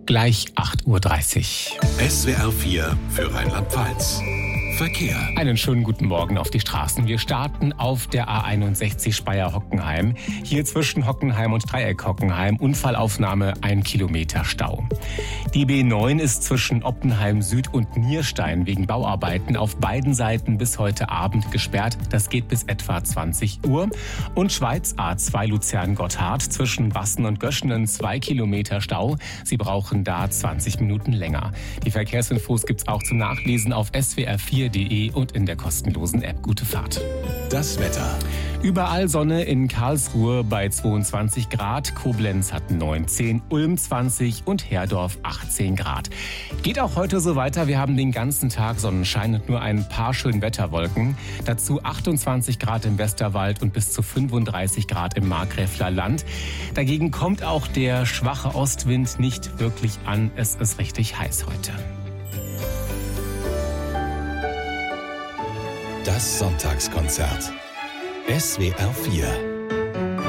Gleich 8:30 Uhr. SWR 4 für Rheinland-Pfalz. Verkehr. Einen schönen guten Morgen auf die Straßen. Wir starten auf der A61 Speyer-Hockenheim. Hier zwischen Hockenheim und Dreieck-Hockenheim. Unfallaufnahme, 1 Kilometer Stau. Die B9 ist zwischen Oppenheim Süd und Nierstein wegen Bauarbeiten auf beiden Seiten bis heute Abend gesperrt. Das geht bis etwa 20 Uhr. Und Schweiz A2 Luzern-Gotthard zwischen Bassen und Göschenen 2 Kilometer Stau. Sie brauchen da 20 Minuten länger. Die Verkehrsinfos gibt's auch zum Nachlesen auf swr4.de und in der kostenlosen App. Gute Fahrt. Das Wetter. Überall Sonne, in Karlsruhe bei 22 Grad, Koblenz hat 19, Ulm 20 und Herdorf 18 Grad. Geht auch heute so weiter. Wir haben den ganzen Tag Sonnenschein und nur ein paar Schönwetterwolken. Dazu 28 Grad im Westerwald und bis zu 35 Grad im Markgräfler Land. Dagegen kommt auch der schwache Ostwind nicht wirklich an. Es ist richtig heiß heute. Das Sonntagskonzert. SWR 4